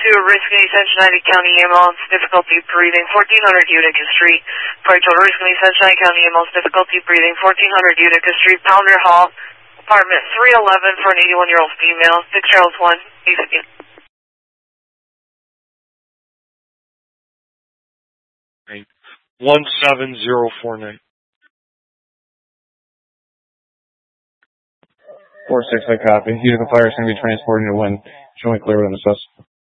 to Riscony, Sunshine County, ambulance, difficulty breathing, 1400 Utica Street. Fire total Riscony, Sunshine County, ambulance, difficulty breathing, 1400 Utica Street, Pounder Hall, apartment 311 for an 81-year-old female, 6 Charles 1, 850. 17049. 4-6, I copy. Utica Fire is going to be transporting to Wynn. Showing clear within the sus.